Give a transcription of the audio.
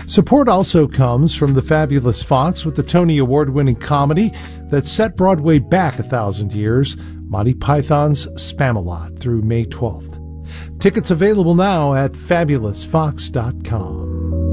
Support also comes from the Fabulous Fox with the Tony Award-winning comedy that set Broadway back 1,000 years, Monty Python's Spamalot, through May 12th. Tickets available now at fabulousfox.com.